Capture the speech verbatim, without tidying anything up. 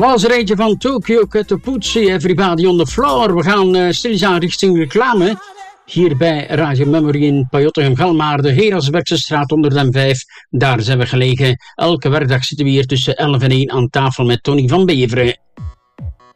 Was er eentje van Tokyo Katapuchi, Everybody on the Floor. We gaan uh, stilletjes richting reclame. Hier bij Radio Memory in Pajottenham-Galmaarde, Herasbergsestraat onder de M vijf. Daar zijn we gelegen. Elke werkdag zitten we hier tussen elf en één aan tafel met Tony van Beveren.